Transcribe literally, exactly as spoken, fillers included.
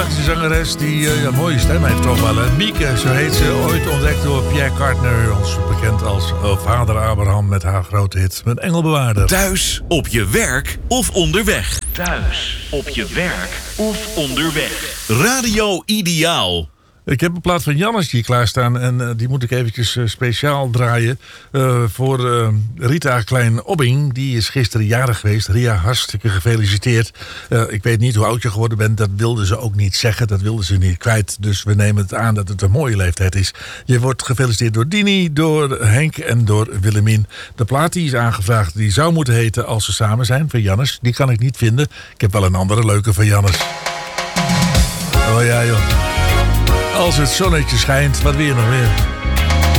Belgische zangeres die uh, ja, een mooie stem heeft toch wel. Hè? Mieke, zo heet ze, ooit ontdekt door Pierre Cardin, ons bekend als uh, vader Abraham met haar grote hit met Engelbewaarder. Thuis, op je werk of onderweg. Thuis, op je werk of onderweg. Radio Ideaal. Ik heb een plaat van Jannes hier klaarstaan en uh, die moet ik eventjes uh, speciaal draaien uh, voor uh, Rita Klein-Obbing. Die is gisteren jarig geweest. Ria, hartstikke gefeliciteerd. Uh, ik weet niet hoe oud je geworden bent. Dat wilde ze ook niet zeggen. Dat wilde ze niet kwijt. Dus we nemen het aan dat het een mooie leeftijd is. Je wordt gefeliciteerd door Dini, door Henk en door Willemien. De plaat die is aangevraagd, die zou moeten heten Als ze samen zijn, van Jannes. Die kan ik niet vinden. Ik heb wel een andere leuke van Jannes. Oh ja joh. Als het zonnetje schijnt, wat weer nog weer.